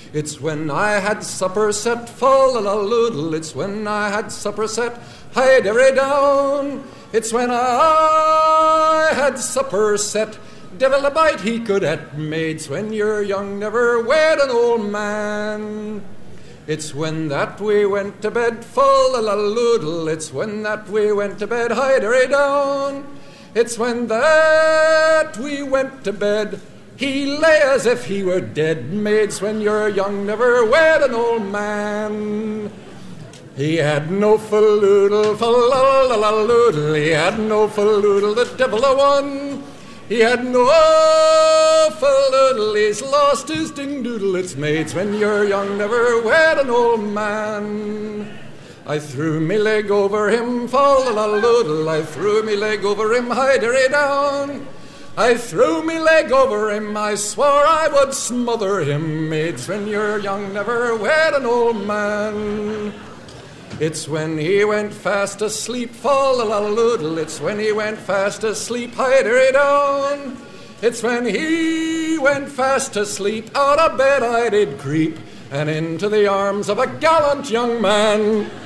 It's when I had supper set, fall-a-la-loodle. It's when I had supper set, hide-a-ray-down. It's when I had supper set, devil a bite he could at maids. When you're young, never wed an old man. It's when that we went to bed, fall-a-la-loodle. It's when that we went to bed, hide-a-ray-down. It's when that we went to bed, he lay as if he were dead. Maids, when you're young, never wed an old man. He had no falloodle, fa-la-la-la-loodle. He had no falloodle, the devil a one. He had no falloodle, he's lost his ding-doodle. It's maids, when you're young, never wed an old man. I threw me leg over him, fall-a-la-loodle. I threw me leg over him, hide-a-ray-down. I threw me leg over him, I swore I would smother him. Maids, when you're young, never wed an old man. It's when he went fast asleep, fall-a-la-loodle. It's when he went fast asleep, hide-a-ray-down. It's when he went fast asleep, out of bed I did creep, and into the arms of a gallant young man.